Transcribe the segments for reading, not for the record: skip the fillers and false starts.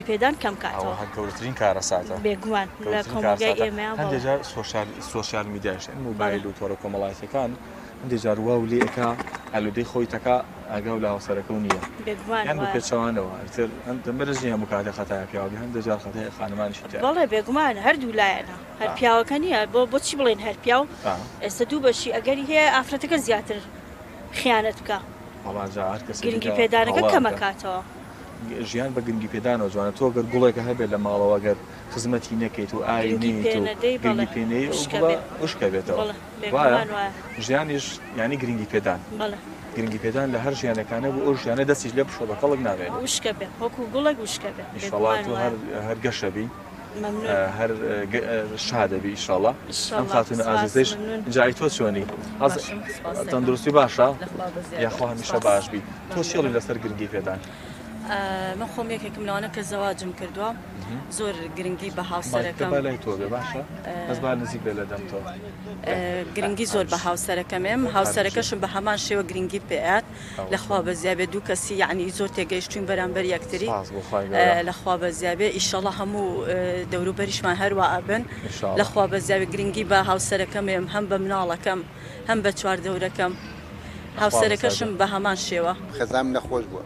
پێدان کەم کاتەوە گەورەترین کارە ساتە بێگومان لە کۆمەلگای ئێمە هەندێجار سۆشیال میدیاش موبایل و تۆڕە کۆمەڵایەتەکان هەندێجار واو لێەکە ئەلودەی خۆی تەکا ئەگەڵ لە هاوسەرەکە و نییە یان بۆ پێچەوانەوە بەرزی هەموو کاتێ خەتای پیاوی هەندێجار خەتای خانمانیشی بەڵێ بێگومان هەردوو لایەنە هەر پیاوەکە نییە بۆچی بڵێن هەر پیاو ئێستا دوو بەشی ئەگەری هەیە ئافرەتەکە زیاتر خیانەت بکە گرنگی پێدانەکە کەمە کاتەوە ژیان بە گرنگی پێدانەوە جوانە تۆ گەر گوڵێکە هەبێت لە ماڵەوە گەر خزمەتی نەکەیت و ئاینی گرنگی پێنەی وشکە بێتەوە ژیانیش ینی گرنگی پێدان گرنگی پێدان لە هەر ژیانەکانە بوو ئەو ژیانە دەستیش لێ بشۆ بە کەڵک ناوێت وشکە بێت وەکو گوڵێک وشکە بێت هەر گەشەبی هەر شادەبی ئینشاڵڵا ئەم خاتونە ئازیزەیش جای تۆ چۆنی تەندروستی باشە یاخوا هەمیشە باش بی تۆ شێڵی لەسەر گرنگی پێدان من خۆم یەکێکم لەوانە کە زەواجم کردووە زۆر گرنگی بە هاوسەرەکەم لای تۆ بێ باشە ئەس با نزیک بێ لە دەم تۆ گرنگی زۆر بە هاوسەرەکەمێم هاوسەرەکەشم بە هەمان شێوە گرنگی پێات لەخوا بە زیابێ دوو کەسی یعنی زۆر تێگەیشتوین بەرامبەر یەکتری لەخوا بە زیابێ ئیشەڵڵا هەموو دەوروبەریشمان هەروە ئابن لەخوا بە زیابێ گرنگی بە هاوسەرەکەمێم هەم بە مناڵەکەم هەم بە چواردەورەکەم هاوسەرەکەشم بە هەمان شێوە خەزام نەخۆش بووە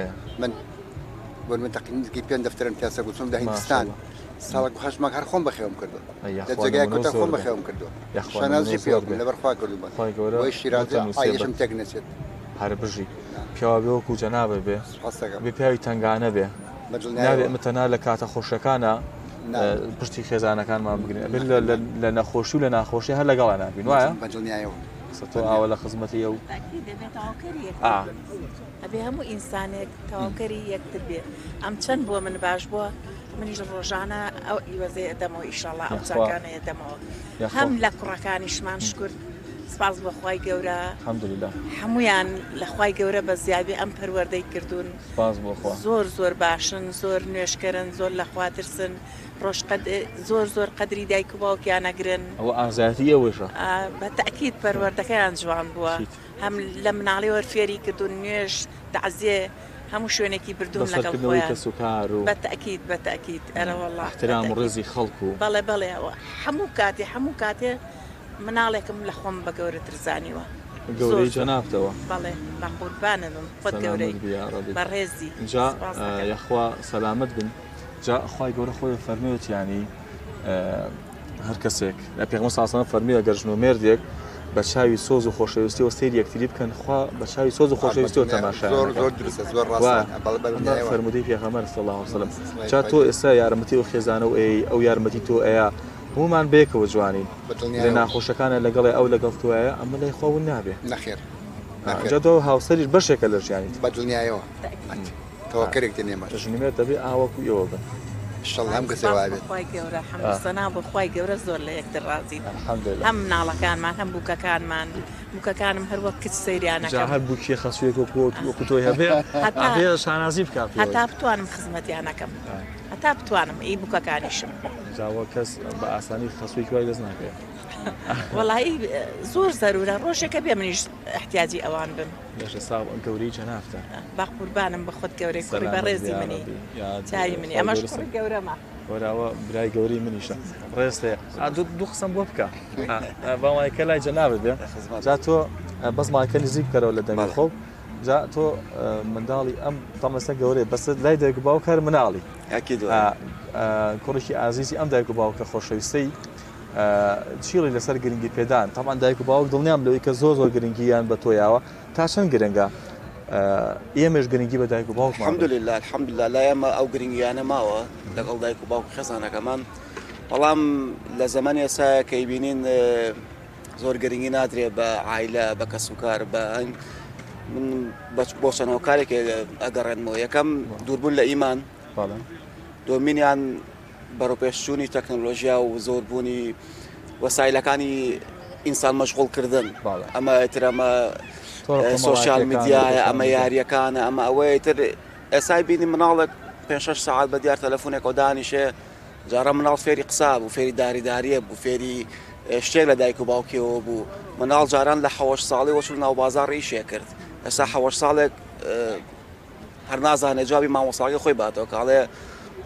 من تقریبا پێ دەفتەرم پیاسە گوتم لە هیندستان ساڵک خەشمەک هەر خۆم بەخێوم کردو لە جێگای کوتە خۆم بەخێوم کردو شانازی پێ لەبەرخوا کردووە بۆی شیرازە ئایشم تێک نەچێت هەر بژی پیاوە بێ وەکو جەنابە بێ بێ پیاوی تنگانە بێ نابێ متەنا لە کاتە خۆشەکانە پشتی خێزانەکانمان بگرین لە نەخۆشی و لە ناخۆشی هەر لەگەڵا نابین وایە تۆ ئاوە لە خزمەتی ئەو ئەبێ هەموو ئینسانێک تەواوکەری یەکتر بێ ئەم چەند بووە من باش بووە منیش ڕۆژانە ئەو ئیوەزێ ئەدەمەوە ئیشەڵڵا ئەو چاکانە ئەدەمەوە هەم لە کوڕەکانیشمان شکرد سپاس بە خوای گەورە هەمویان لە خوای گەورە بە زیابی ئەم پەروەردەی کردوون زۆر زۆر باشن زۆر نوێشکردن زۆر لە خوا ترسن ڕۆژ زۆر قەدری دایک و باوکیان نەگرن ئەوە ئازادی ئەوەشە بە تەکید پەروەردەکەیان جوان بووە هەم لە مناڵی وەرفێری کردوون نوێش دەعزێ هەموو شوێنێکی بردوون لەگەڵ خۆیان بەتەکید بەتەکید ئەرەوەڵڵا احترام و ڕێزی خەڵک و بەڵێ هەموو کاتێ مناڵێکم لە خۆم بە گەورەتر زانیوە گەورەی جەنابتەوە بەڵێ بە قوربانم خۆت گەورەی بە ڕێزی جا یەخوا سەلامت بن جا خوای گەورە خۆی فەرموویەت ینی هەر کەسێک لە پێغەمبەر صلی الله علیه و سلم فەرموویە گەر ژن و مێردێک بە چاوی سۆز و خۆشەویستیەوە سەیری یەکتری بکەن خوا بە چاوی سۆز و خۆشەویستیەوە تەماشا زۆر درستە زۆر ڕاستە فەرمودەی پێغەمبەر صلی الله علیه و سلم جا تۆ ئێستا یارمەتی و خێزانە و ئەو یارمەتی تۆ ئەیە هەمومان بێکەوە جوانین لە ناخۆشەکانە لەگەڵی ئەو لەگەڵ تۆیە ئەمە لای خۆون نابێ نەخێر جا تۆ هاوسەریش بەشێکە لە ژیانیت بە دڵنیایەوە تەواکەرێک نێمە ژنیمێت دەبێ ئاوەکو ئێوە بن ئینشەڵڵا هەم کەسێوا بێت خوای گەورە حەمدسەنا بۆ خوای گەورە زۆر لە یەکتر ڕازین هەم مناڵەکانمان هەم بووکەکانمان بووکەکانم هەر وەک کچ سەیریانەکەم هەر بووکیە خەسوویەک وەکو تۆی هەبێ شانازی بکات هەتا بتوانم خزمەتیانەکەم هەتا بتوانم ئەی بووکەکانیشم جاوە کەس بە ئاسانی خەسووی کوای دەست ناکرێت وەڵایی زۆر زەرورە ڕۆژێکە بێ منیش احتیاجی ئەوان بم گەورەی جەنابتە با قوربانم بە خۆت گەورەی کوڕی بە ڕێزی منی چاوی منی ئەمەش کوڕی گەورەمە وەراوە برای گەوری منیشە ڕێستەیە دوو قسەم بۆ بکە باوایکە لای جەنابێت بێ جا تۆ بەس ماکە نزیک بکەرەوە لە دەمی خۆ جا تۆ منداڵی ئەم تەمەسە گەورەی بەس لای دایک و باوکە مناڵی کوڕێکی ئازیزی ئەم دایک و باوکە خۆشەویستەی چیڵی لەسەر گرنگی پێدان تامان دایک و باوک دڵنیام لەوەی کە زۆر گرنگییان بە تۆیاوە تا چەند گرنگە ئێمەش گرنگی بە دایک و باوک الحەمدولله الحەمدولله لا ئێمە ئەو گرنگیانە ماوە لەگەڵ دایک و باوک خێزانەکەمان بەڵام لە زەمانی ئێستا کە بینین زۆر گرنگی نادرێت بە عایلە بە کەس و کار بە من بۆ چەندەوە کارێک ئەگەڕێنمەوە یەکەم دووربوون لە ئیمان دومینیان بەڕۆپێشچوونی تەکنۆلۆژیا و زۆربوونی وەسایلەکانی ئینسان مەشغوڵکردن ئەمە ئیتر ئەمە سۆشیال میدیایە ئەمە یاریەکانە ئەمە ئەوەیە تر ئێسای بینی مناڵێک 5-6 ساعات بە دیار تەلەفۆنێکەوە دانیشێ جارە مناڵ فێری قسا بوو فێری داریداریە بوو فێری شتێک لە دایک و باوکیەوە بوو مناڵ جاران لە 7 ساڵی وەچوو ناو بازاڕ ئیشێ کرد ئێستا 7 ساڵێک هەر نازانێت جوابی مامۆستاکەی خۆی باتەوە کاڵێ